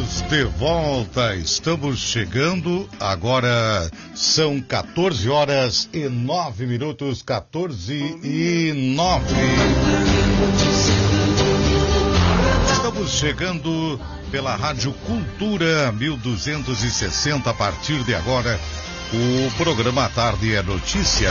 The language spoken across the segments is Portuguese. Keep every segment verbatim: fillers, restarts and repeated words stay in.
Estamos de volta, estamos chegando, agora são quatorze horas e nove minutos, quatorze e nove. Estamos chegando pela Rádio Cultura mil duzentos e sessenta, a partir de agora, o programa à Tarde é Notícia.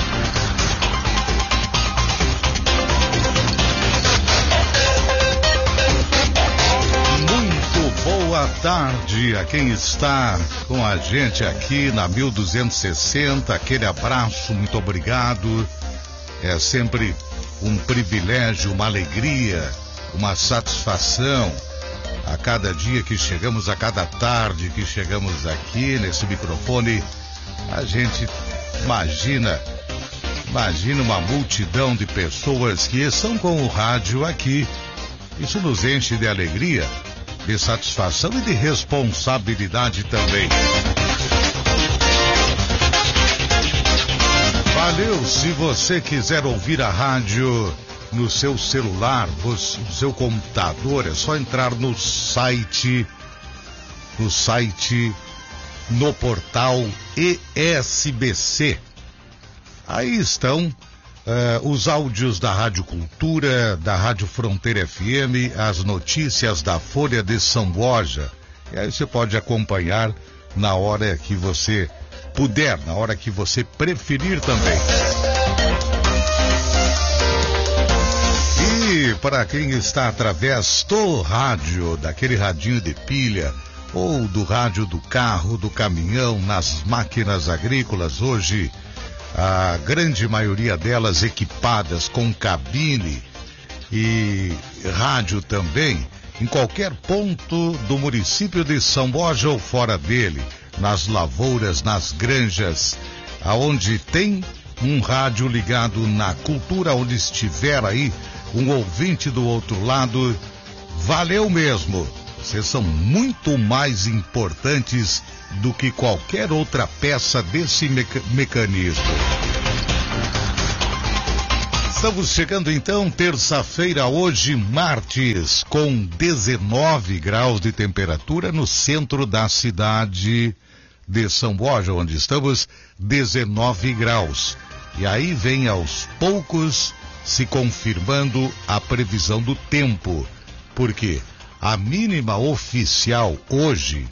Boa tarde a quem está com a gente aqui na mil duzentos e sessenta, aquele abraço, muito obrigado. É sempre um privilégio, uma alegria, uma satisfação a cada dia que chegamos, a cada tarde que chegamos aqui nesse microfone. A gente imagina, imagina uma multidão de pessoas que estão com o rádio aqui. Isso nos enche de alegria, de satisfação e de responsabilidade também. Valeu, se você quiser ouvir a rádio no seu celular, no seu computador, é só entrar no site, no site, no portal E S B C. Aí estão Uh, os áudios da Rádio Cultura, da Rádio Fronteira F M, as notícias da Folha de São Borja. E aí você pode acompanhar na hora que você puder, na hora que você preferir também. E para quem está através do rádio, daquele radinho de pilha, ou do rádio do carro, do caminhão, nas máquinas agrícolas, hoje a grande maioria delas equipadas com cabine e rádio também, em qualquer ponto do município de São Borja ou fora dele, nas lavouras, nas granjas, aonde tem um rádio ligado na Cultura, onde estiver aí um ouvinte do outro lado, valeu mesmo. Vocês são muito mais importantes do que qualquer outra peça desse meca- mecanismo. Estamos chegando então, terça-feira, hoje, martes, com dezenove graus de temperatura no centro da cidade de São Borja, onde estamos, dezenove graus. E aí vem aos poucos se confirmando a previsão do tempo, porque a mínima oficial hoje,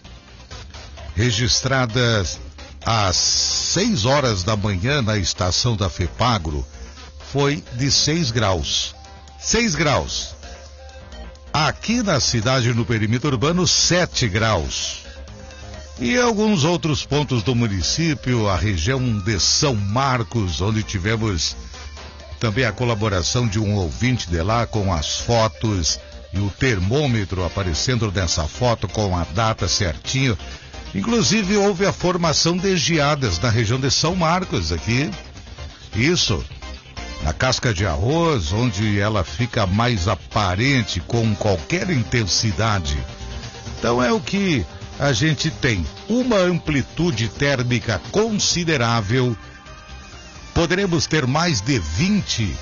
registrada às seis horas da manhã na estação da FEPAGRO, foi de seis graus. seis graus. Aqui na cidade, no perímetro urbano, sete graus. E alguns outros pontos do município, a região de São Marcos, onde tivemos também a colaboração de um ouvinte de lá com as fotos e o termômetro aparecendo nessa foto com a data certinho. Inclusive houve a formação de geadas na região de São Marcos aqui. Isso, na casca de arroz, onde ela fica mais aparente com qualquer intensidade. Então é o que a gente tem. Uma amplitude térmica considerável. Poderemos ter mais de vinte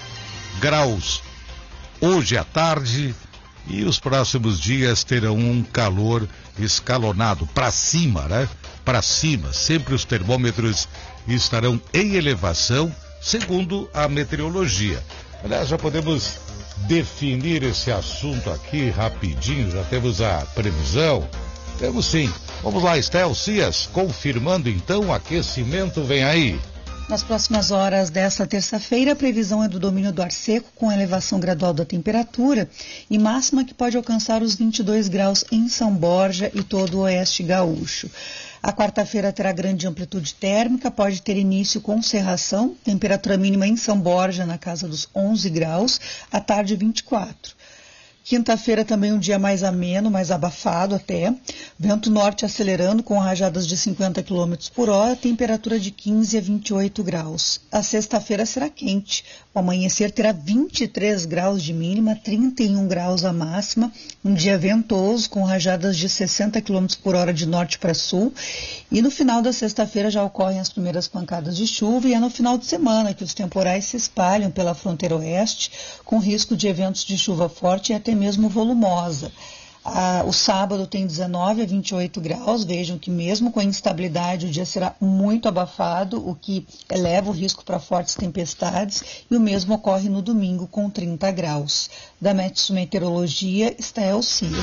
graus hoje à tarde, e os próximos dias terão um calor escalonado para cima, né? Para cima. Sempre os termômetros estarão em elevação, segundo a meteorologia. Aliás, já podemos definir esse assunto aqui rapidinho, já temos a previsão. Temos sim. Vamos lá, Estel Cias, confirmando então o aquecimento, vem aí. Nas próximas horas desta terça-feira, a previsão é do domínio do ar seco, com elevação gradual da temperatura e máxima que pode alcançar os vinte e dois graus em São Borja e todo o oeste gaúcho. A quarta-feira terá grande amplitude térmica, pode ter início com cerração, temperatura mínima em São Borja na casa dos onze graus, à tarde vinte e quatro. Quinta-feira também um dia mais ameno, mais abafado até. Vento norte acelerando com rajadas de cinquenta quilômetros por hora, temperatura de quinze a vinte e oito graus. A sexta-feira será quente. O amanhecer terá vinte e três graus de mínima, trinta e um graus a máxima. Um dia ventoso com rajadas de sessenta quilômetros por hora de norte para sul. E no final da sexta-feira já ocorrem as primeiras pancadas de chuva e é no final de semana que os temporais se espalham pela fronteira oeste, com risco de eventos de chuva forte e até mesmo volumosa. Ah, o sábado tem dezenove a vinte e oito graus. Vejam que mesmo com a instabilidade o dia será muito abafado, o que eleva o risco para fortes tempestades, e o mesmo ocorre no domingo com trinta graus. Da Metsu Meteorologia, Estael Cias.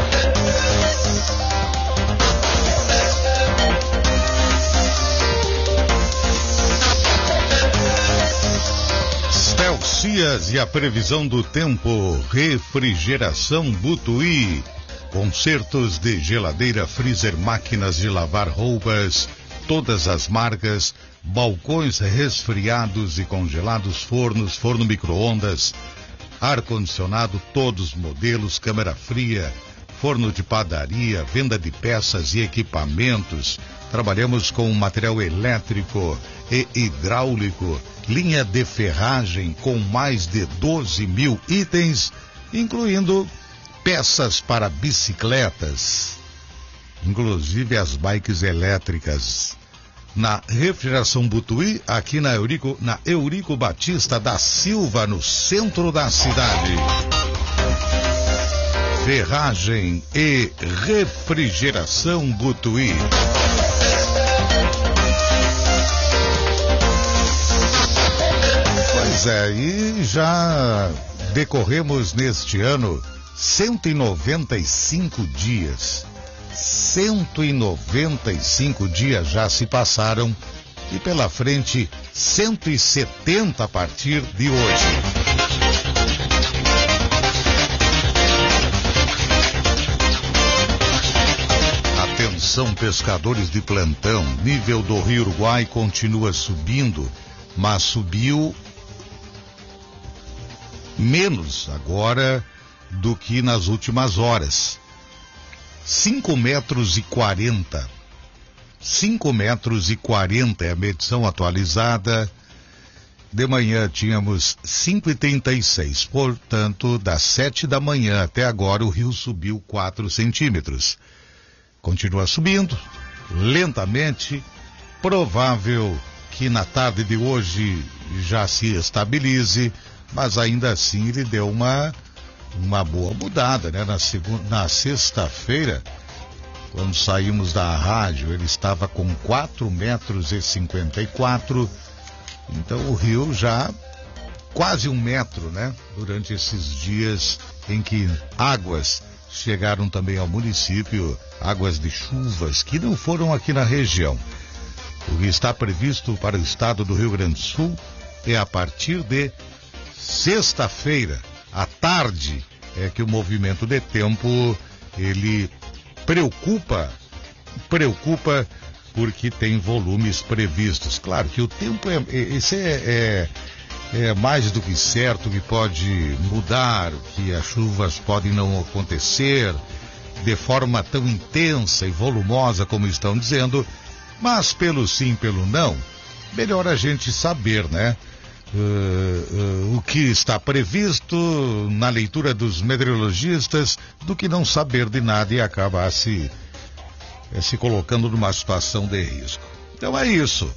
Cias e a previsão do tempo. Refrigeração Butuí, consertos de geladeira, freezer, máquinas de lavar roupas, todas as marcas, balcões resfriados e congelados, fornos, forno micro-ondas, ar-condicionado, todos os modelos, câmara fria, forno de padaria, venda de peças e equipamentos. Trabalhamos com material elétrico e hidráulico, linha de ferragem com mais de doze mil itens, incluindo peças para bicicletas, inclusive as bikes elétricas. Na Refrigeração Butuí, aqui na Eurico, na Eurico Batista da Silva, no centro da cidade. Ferragem e Refrigeração Butuí. Pois é, e já decorremos neste ano cento e noventa e cinco dias. cento e noventa e cinco dias já se passaram e pela frente cento e setenta a partir de hoje. Atenção, pescadores de plantão, nível do Rio Uruguai continua subindo, mas subiu menos agora do que nas últimas horas. cinco metros e quarenta. cinco metros e quarenta é a medição atualizada. De manhã tínhamos cinco e trinta e seis, portanto, das sete da manhã até agora o rio subiu quatro centímetros. Continua subindo, lentamente, provável que na tarde de hoje já se estabilize, mas ainda assim ele deu uma, uma boa mudada, né? Na, segunda, na sexta-feira, quando saímos da rádio, ele estava com quatro metros e cinquenta e quatro, então o rio já quase um metro, né? Durante esses dias em que águas chegaram também ao município, águas de chuvas que não foram aqui na região. O que está previsto para o estado do Rio Grande do Sul é a partir de sexta-feira, à tarde, é que o movimento de tempo, ele preocupa, preocupa porque tem volumes previstos. Claro que o tempo é, esse é, é, é mais do que certo que pode mudar, que as chuvas podem não acontecer de forma tão intensa e volumosa como estão dizendo, mas pelo sim, pelo não, melhor a gente saber, né? Uh, uh, o que está previsto na leitura dos meteorologistas do que não saber de nada e acabar se, eh, se colocando numa situação de risco. Então é isso.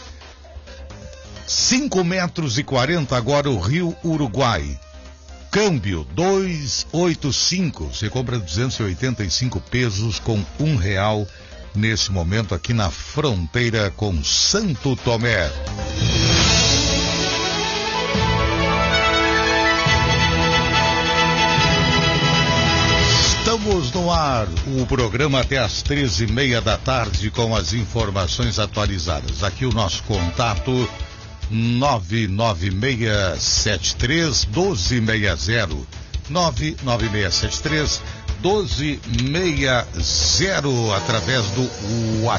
cinco metros e quarenta agora o Rio Uruguai. Câmbio dois oito cinco. Você compra duzentos e oitenta e cinco pesos com um real nesse momento aqui na fronteira com Santo Tomé. Estamos no ar, o programa até às treze e meia da tarde com as informações atualizadas. Aqui o nosso contato nove nove seis sete três um dois seis zero, nove nove seis sete três um dois seis zero, através do WhatsApp.